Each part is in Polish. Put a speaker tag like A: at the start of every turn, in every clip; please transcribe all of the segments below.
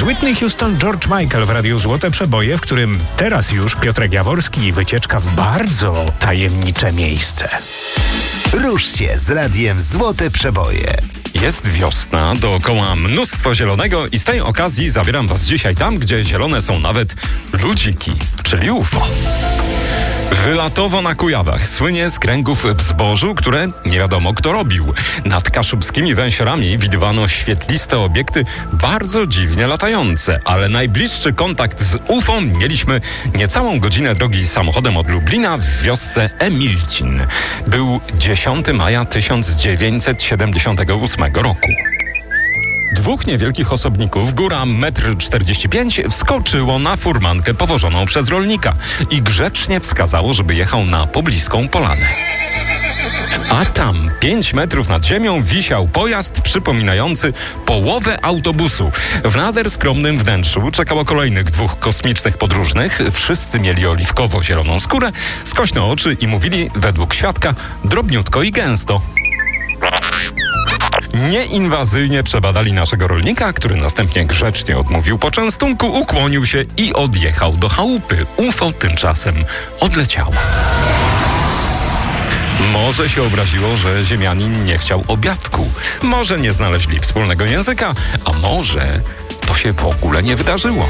A: Whitney Houston, George Michael w Radiu Złote Przeboje, w którym teraz już Piotrek Jaworski i wycieczka w bardzo tajemnicze miejsce.
B: Rusz się z Radiem Złote Przeboje.
C: Jest wiosna, dookoła mnóstwo zielonego i z tej okazji zabieram was dzisiaj tam, gdzie zielone są nawet ludziki, czyli UFO. Wylatowo na Kujawach słynie z kręgów w zbożu, które nie wiadomo kto robił. Nad kaszubskimi węsiorami widywano świetliste obiekty bardzo dziwnie latające, ale najbliższy kontakt z UFO mieliśmy niecałą godzinę drogi samochodem od Lublina w wiosce Emilcin. Był 10 maja 1978 roku. Dwóch niewielkich osobników, góra 1,45 m, wskoczyło na furmankę powożoną przez rolnika i grzecznie wskazało, żeby jechał na pobliską polanę. A tam, 5 metrów nad ziemią, wisiał pojazd przypominający połowę autobusu. W nader skromnym wnętrzu czekało kolejnych dwóch kosmicznych podróżnych. Wszyscy mieli oliwkowo-zieloną skórę, skośne oczy i mówili, według świadka, drobniutko i gęsto. Nieinwazyjnie przebadali naszego rolnika, który następnie grzecznie odmówił poczęstunku, ukłonił się i odjechał do chałupy. UFO tymczasem odleciało. Może się obraziło, że ziemianin nie chciał obiadku. Może nie znaleźli wspólnego języka, a może to się w ogóle nie wydarzyło.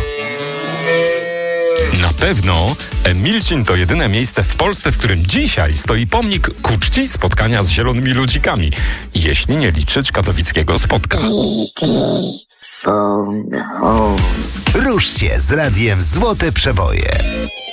C: Na pewno Emilcin to jedyne miejsce w Polsce, w którym dzisiaj stoi pomnik ku czci spotkania z zielonymi ludzikami, jeśli nie liczyć katowickiego spotka.
B: Rusz się z Radiem Złote Przeboje.